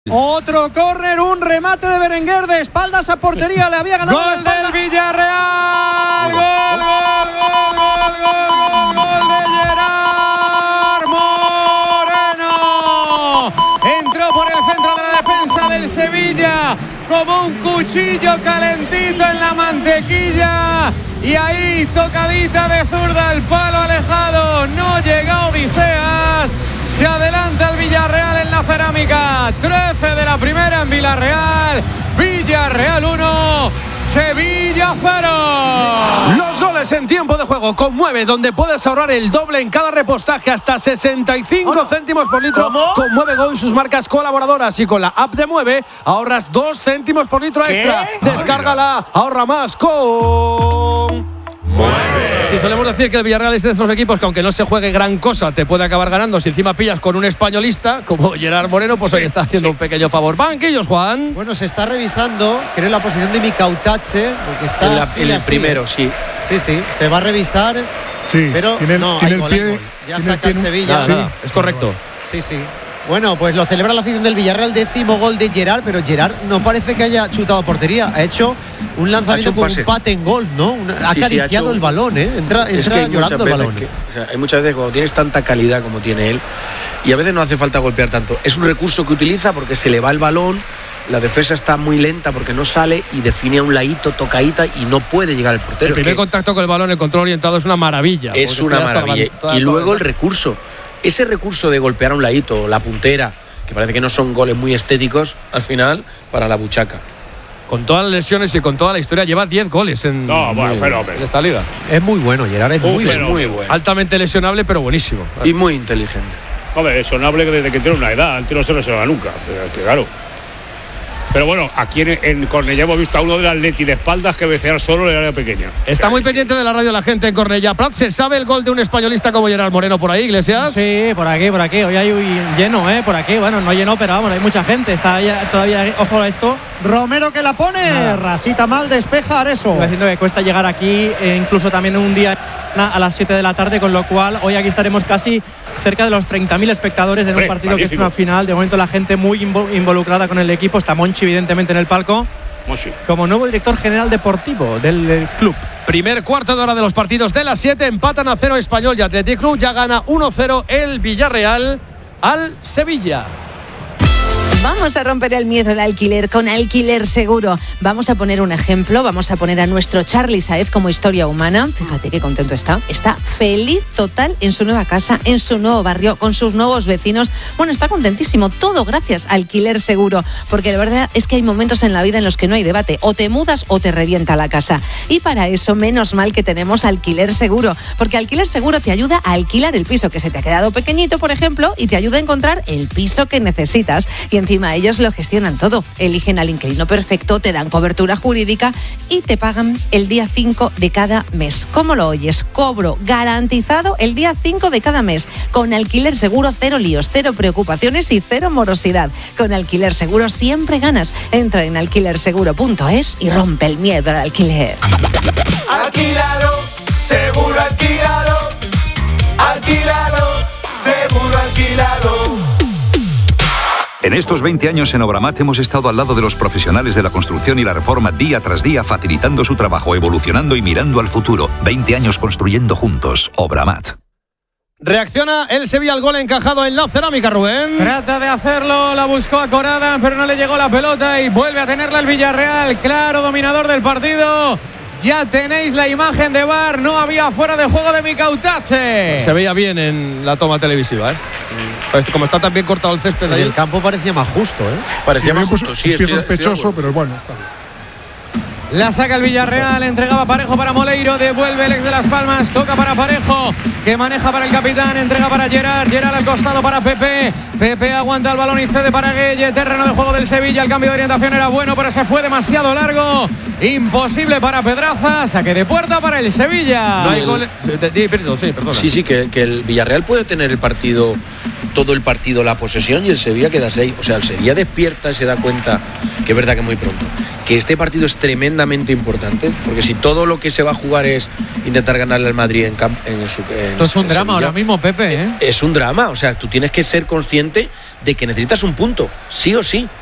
Otro córner, un remate de Berenguer de espaldas a portería, le había ganado. ¡Gol del Villarreal! ¡Gol de Gerard Moreno! Entró por el centro de la defensa del Sevilla como un cuchillo calentito en la mantequilla. Y ahí, tocadita de zurda al palo alejado, no llega Odiseas. Se adelanta el Villarreal en la cerámica. 13 de la primera en Villarreal. Villarreal 1, Sevilla 0. Los goles en tiempo de juego con Mueve, donde puedes ahorrar el doble en cada repostaje, hasta 65 céntimos por litro. ¿Cómo? Con Mueve Go y sus marcas colaboradoras, y con la app de Mueve ahorras 2 céntimos por litro extra. Descárgala, ahorra más con Mueve. Sí, solemos decir que el Villarreal es de esos equipos que, aunque no se juegue gran cosa, te puede acabar ganando si encima pillas con un españolista como Gerard Moreno. Pues hoy está haciendo un pequeño favor. Banquillos, Juan. Bueno, se está revisando, creo, la posición de Mikautache, porque está en el primero, sí. Sí, se va a revisar. Sí, pero tiene no, el hay gol. pie. Ya saca el Sevilla. Nada, es correcto. Sí. Bueno, pues lo celebra la afición del Villarreal, 10º gol de Gerard, pero Gerard no parece que haya chutado portería. Ha hecho un lanzamiento con un pate en golf, ¿no? Ha acariciado el balón, ¿eh? Entra llorando el balón. Hay muchas veces cuando tienes tanta calidad como tiene él, y a veces no hace falta golpear tanto. Es un recurso que utiliza porque se le va el balón, la defensa está muy lenta porque no sale y define a un ladito, tocadita, y no puede llegar el portero. El primer contacto con el balón, el control orientado, es una maravilla. Es una maravilla. Y luego el recurso. Ese recurso de golpear a un ladito, la puntera, que parece que no son goles muy estéticos, al final, para la buchaca. Con todas las lesiones y con toda la historia, lleva 10 goles en esta liga. Es muy bueno, Gerard, es muy bueno. Altamente lesionable, pero buenísimo. Y muy inteligente. Hombre, lesionable desde que tiene una edad, antes no se lesiona nunca, claro. Pero bueno, aquí en Cornellá hemos visto a uno del Atleti de espaldas que becear solo en el área pequeña. Está muy pendiente de la radio la gente en Cornellá. Prat, ¿se sabe el gol de un españolista como Gerard Moreno por ahí, Iglesias? Sí, por aquí. Hoy hay lleno, por aquí. Bueno, no lleno, pero vamos, hay mucha gente. Está todavía, ojo a esto. Romero que la pone, rasita mal, despeja Areso. Estoy diciendo que cuesta llegar aquí, incluso también un día a las 7 de la tarde, con lo cual hoy aquí estaremos casi cerca de los 30.000 espectadores en un partido que es una final. De momento la gente muy involucrada con el equipo. Está Monchi evidentemente en el palco, como nuevo director general deportivo del club. Primer cuarto de hora de los partidos de las 7. Empatan a 0 Español y Athletic Club. Ya gana 1-0 el Villarreal al Sevilla. Vamos a romper el miedo al alquiler con Alquiler Seguro. Vamos a poner un ejemplo. Vamos a poner a nuestro Charly Saez como historia humana. Fíjate qué contento está. Está feliz total en su nueva casa, en su nuevo barrio, con sus nuevos vecinos. Bueno, está contentísimo. Todo gracias a Alquiler Seguro. Porque la verdad es que hay momentos en la vida en los que no hay debate. O te mudas o te revienta la casa. Y para eso, menos mal que tenemos Alquiler Seguro. Porque Alquiler Seguro te ayuda a alquilar el piso que se te ha quedado pequeñito, por ejemplo, y te ayuda a encontrar el piso que necesitas. Y encima ellos lo gestionan todo. Eligen al inquilino perfecto, te dan cobertura jurídica y te pagan el día 5 de cada mes. ¿Cómo lo oyes? Cobro garantizado el día 5 de cada mes. Con Alquiler Seguro, 0 líos, 0 preocupaciones y 0 morosidad. Con Alquiler Seguro siempre ganas. Entra en alquilerseguro.es y rompe el miedo al alquiler. Alquílalo, seguro alquílalo. Alquílalo, seguro alquílalo. En estos 20 años en Obramat hemos estado al lado de los profesionales de la construcción y la reforma día tras día, facilitando su trabajo, evolucionando y mirando al futuro. 20 años construyendo juntos. Obramat. Reacciona el Sevilla al gol encajado en la cerámica, Rubén. Trata de hacerlo, la buscó a Corada, pero no le llegó la pelota y vuelve a tenerla el Villarreal. Claro, dominador del partido. Ya tenéis la imagen de VAR, no había fuera de juego de Mikautache. Se veía bien en la toma televisiva, Como está tan bien cortado el césped ahí. El campo parecía más justo, Parecía más justo, sí. Es sospechoso, pero bueno. La saca el Villarreal, entregaba Parejo para Moleiro, devuelve el ex de Las Palmas, toca para Parejo, que maneja para el capitán, entrega para Gerard al costado para Pepe. Pepe aguanta el balón y cede para Gueye, terreno de juego del Sevilla. El cambio de orientación era bueno, pero se fue demasiado largo. Imposible para Pedraza, saque de puerta para el Sevilla. No hay goles. Perdona. Sí, que el Villarreal puede tener el partido, todo el partido, la posesión, y el Sevilla queda 6. O sea, el Sevilla despierta y se da cuenta, que es verdad que muy pronto, que este partido es tremendamente importante, porque si todo lo que se va a jugar es intentar ganarle al Madrid en esto es un drama Sevilla, ahora mismo, Pepe, Es un drama, o sea, tú tienes que ser consciente de que necesitas un punto, sí o sí.